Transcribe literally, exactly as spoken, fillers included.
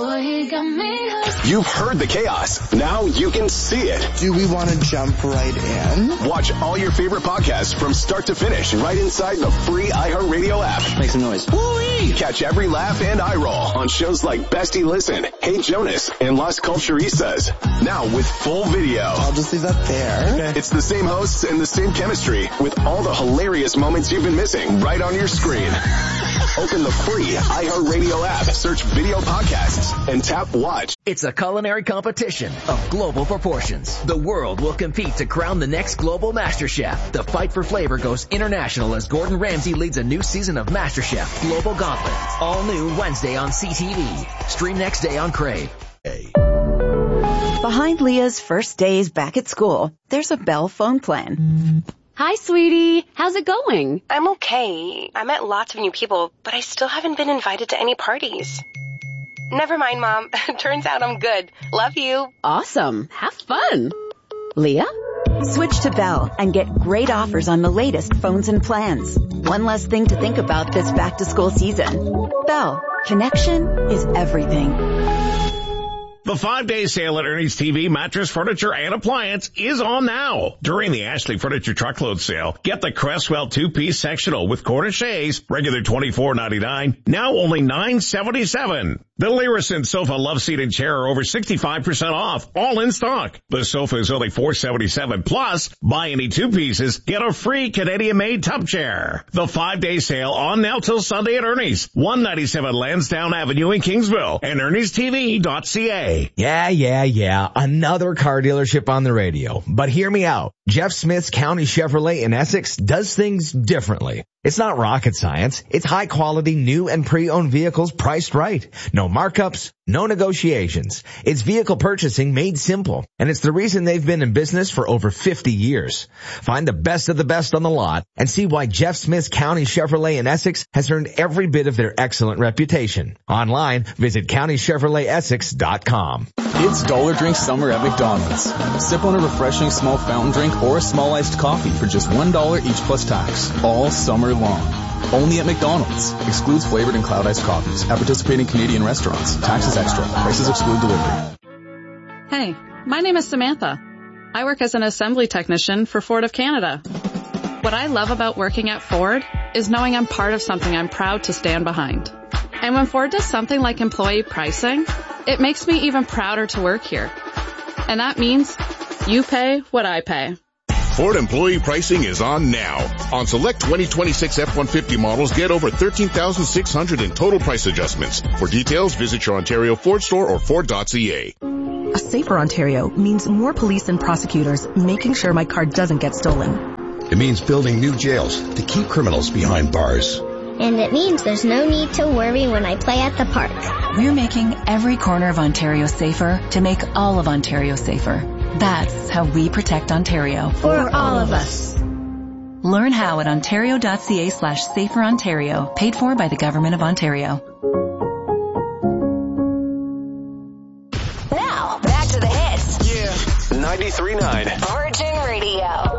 Boy, you got me hooked. You've heard the chaos. Now you can see it. Do we want to jump right in? Watch all your favorite podcasts from start to finish right inside the free iHeartRadio app. Make some noise. Woo-wee! Catch every laugh and eye roll on shows like Bestie Listen, Hey Jonas, and Las Culturistas. Now with full video. I'll just leave that there. It's the same hosts and the same chemistry with all the hilarious moments you've been missing right on your screen. Open the free iHeartRadio app, search video podcasts, and tap watch. It's a culinary competition of global proportions. The world will compete to crown the next global master chef. The fight for flavor goes international as Gordon Ramsay leads a new season of MasterChef Global Gauntlet. All new Wednesday on C T V. Stream next day on Crave. Behind Leah's first days back at school, there's a Bell phone plan. Hi, sweetie. How's it going? I'm okay. I met lots of new people, but I still haven't been invited to any parties. Never mind, Mom. Turns out I'm good. Love you. Awesome. Have fun. Leah? Switch to Bell and get great offers on the latest phones and plans. One less thing to think about this back-to-school season. Bell. Connection is everything. The five-day sale at Ernie's T V, mattress, furniture, and appliance is on now. During the Ashley Furniture Truckload Sale, get the Cresswell two-piece sectional with corniches, regular twenty-four ninety-nine, now only nine seventy-seven. The Learison Sofa Love Seat and Chair are over sixty-five percent off, all in stock. The sofa is only four seventy-seven, plus buy any two pieces, get a free Canadian-made tub chair. The five-day sale on now till Sunday at Ernie's, one ninety-seven Lansdowne Avenue in Kingsville, and ernies t v dot c a. Yeah, yeah, yeah. Another car dealership on the radio. But hear me out. Jeff Smith's County Chevrolet in Essex does things differently. It's not rocket science. It's high quality new and pre-owned vehicles priced right. No markups, no negotiations. It's vehicle purchasing made simple. And it's the reason they've been in business for over fifty years. Find the best of the best on the lot and see why Jeff Smith's County Chevrolet in Essex has earned every bit of their excellent reputation. Online, visit county chevrolet essex dot com. It's Dollar Drink Summer at McDonald's. Sip on a refreshing small fountain drink or a small iced coffee for just one dollar each plus tax. All summer long. Only at McDonald's. Excludes flavored and cloud iced coffees at participating Canadian restaurants. Taxes extra. Prices exclude delivery. Hey, my name is Samantha. I work as an assembly technician for Ford of Canada. What I love about working at Ford is knowing I'm part of something I'm proud to stand behind. And when Ford does something like employee pricing, it makes me even prouder to work here. And that means you pay what I pay. Ford employee pricing is on now. On select twenty twenty-six F one fifty models, get over thirteen thousand six hundred in total price adjustments. For details, visit your Ontario Ford store or ford dot c a. A safer Ontario means more police and prosecutors making sure my car doesn't get stolen. It means building new jails to keep criminals behind bars. And it means there's no need to worry when I play at the park. We're making every corner of Ontario safer to make all of Ontario safer. That's how we protect Ontario. For all of us. Learn how at ontario dot c a slash safer Ontario. Paid for by the Government of Ontario. Now, back to the hits. Yeah. ninety-three point nine. Virgin Radio.